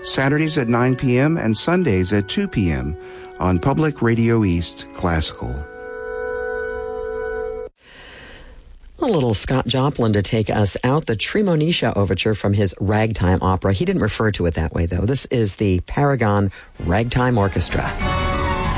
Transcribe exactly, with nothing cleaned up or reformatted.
Saturdays at nine p.m. and Sundays at two p.m. on Public Radio East Classical. A little Scott Joplin to take us out, the Tremonisha Overture from his Ragtime Opera. He didn't refer to it that way, though. This is the Paragon Ragtime Orchestra.